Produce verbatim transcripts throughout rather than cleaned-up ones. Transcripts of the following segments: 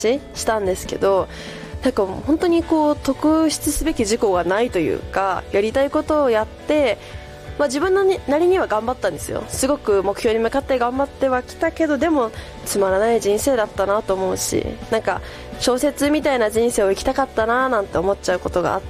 したんですけど、なんか本当にこう特筆すべき事項がないというか、やりたいことをやって、まあ、自分のなりには頑張ったんですよ。すごく目標に向かって頑張ってはきたけど、でもつまらない人生だったなと思うし、なんか小説みたいな人生を生きたかったななんて思っちゃうことがあって、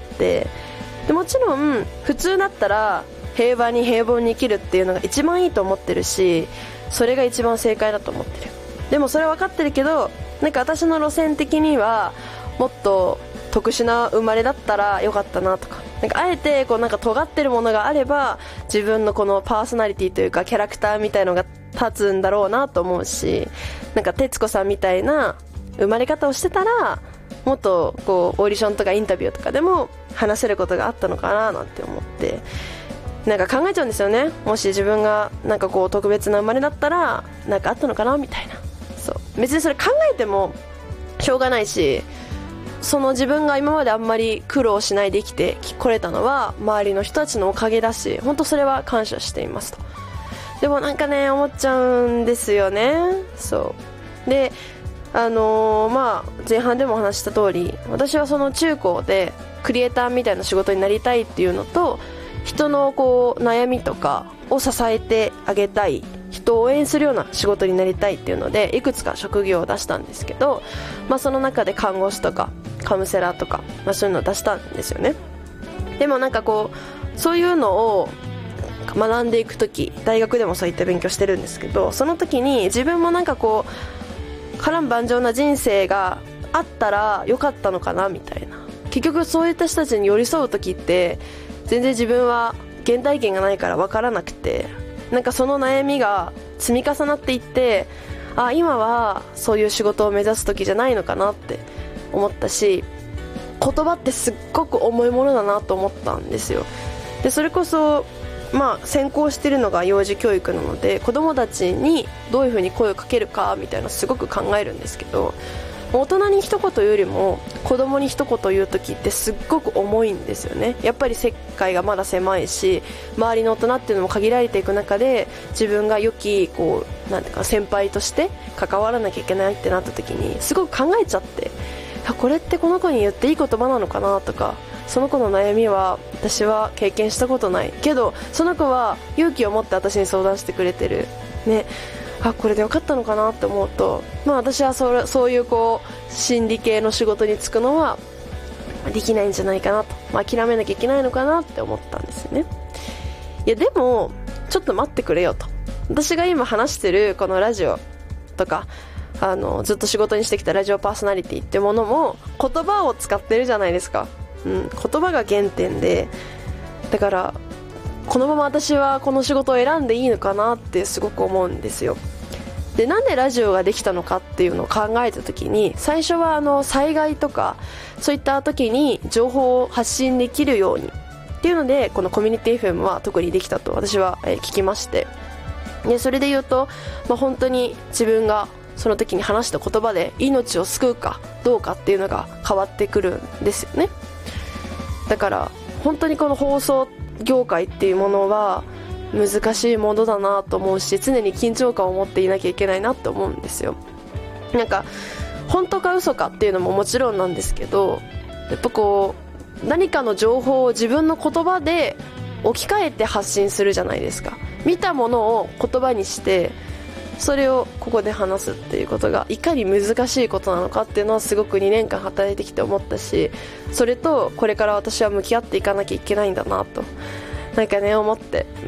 でもちろん普通だったら平和に平凡に生きるっていうのが一番いいと思ってるし、それが一番正解だと思ってる。でもそれは分かってるけど、なんか私の路線的にはもっと特殊な生まれだったらよかったなとか、なんかあえてこうなんか尖ってるものがあれば自分のこのパーソナリティというかキャラクターみたいのが立つんだろうなと思うし、なんか徹子さんみたいな生まれ方をしてたらもっとこうオーディションとかインタビューとかでも話せることがあったのかななんて思って、なんか考えちゃうんですよね。もし自分がなんかこう特別な生まれだったらなんかあったのかなみたいな。そう、別にそれ考えてもしょうがないし、その自分が今まであんまり苦労しないで生きてこれたのは周りの人たちのおかげだし、本当それは感謝していますと。でもなんかね思っちゃうんですよね。そうで、あのー、まあ前半でも話した通り、私はその中高でクリエイターみたいな仕事になりたいっていうのと、人のこう悩みとかを支えてあげたい、人を応援するような仕事になりたいっていうのでいくつか職業を出したんですけど、まあ、その中で看護師とかカウンセラーとか、まあ、そういうのを出したんですよね。でもなんかこうそういうのを学んでいくとき、大学でもそういった勉強してるんですけど、その時に自分もなんかこう波乱万丈な人生があったらよかったのかなみたいな。結局そういった人たちに寄り添う時って全然自分は原体験がないから分からなくて、なんかその悩みが積み重なっていって、あ、今はそういう仕事を目指す時じゃないのかなって思ったし、言葉ってすっごく重いものだなと思ったんですよ。でそれこそまあ専攻してるのが幼児教育なので、子供たちにどういう風に声をかけるかみたいなすごく考えるんですけど、大人に一言よりも子供に一言言う時ってすっごく重いんですよね。やっぱり世界がまだ狭いし、周りの大人っていうのも限られていく中で、自分が良きこうなんていうか先輩として関わらなきゃいけないってなった時にすごく考えちゃって、これってこの子に言っていい言葉なのかなとか、その子の悩みは私は経験したことないけどその子は勇気を持って私に相談してくれてるね、あ、これでよかったのかなって思うと、まあ、私はそ、そういうこう心理系の仕事に就くのはできないんじゃないかなと、まあ、諦めなきゃいけないのかなって思ったんですよね。いやでもちょっと待ってくれよと。私が今話してるこのラジオとか、あのずっと仕事にしてきたラジオパーソナリティってものも言葉を使ってるじゃないですか。うん、言葉が原点で、だからこのまま私はこの仕事を選んでいいのかなってすごく思うんですよ。でなんでラジオができたのかっていうのを考えた時に、最初はあの災害とかそういった時に情報を発信できるようにっていうので、このコミュニティ エフエム は特にできたと私は聞きまして、でそれで言うと、まあ、本当に自分がその時に話した言葉で命を救うかどうかっていうのが変わってくるんですよね。だから本当にこの放送業界っていうものは難しいものだなと思うし、常に緊張感を持っていなきゃいけないなと思うんですよ。なんか本当か嘘かっていうのももちろんなんですけど、やっぱこう何かの情報を自分の言葉で置き換えて発信するじゃないですか。見たものを言葉にしてそれをここで話すっていうことがいかに難しいことなのかっていうのはすごくにねんかん働いてきて思ったし、それとこれから私は向き合っていかなきゃいけないんだなとなんかね思って、うん、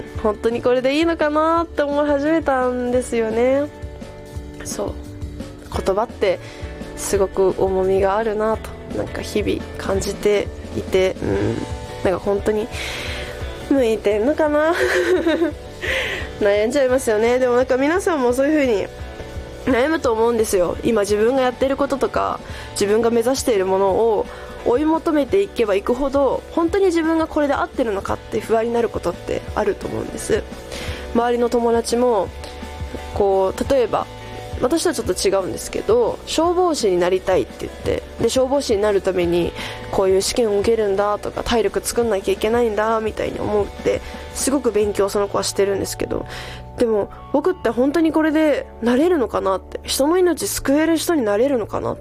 本当にこれでいいのかなって思い始めたんですよね。そう言葉ってすごく重みがあるなとなんか日々感じていて、うん、なんか本当に向いてんのかな悩んじゃいますよね。でもなんか皆さんもそういう風に悩むと思うんですよ。今自分がやっていることとか自分が目指しているものを追い求めていけばいくほど本当に自分がこれで合ってるのかって不安になることってあると思うんです。周りの友達もこう例えば私とはちょっと違うんですけど、消防士になりたいって言って、で消防士になるためにこういう試験を受けるんだとか、体力作んなきゃいけないんだみたいに思って、すごく勉強その子はしてるんですけど、でも僕って本当にこれでなれるのかなって、人の命救える人になれるのかなっ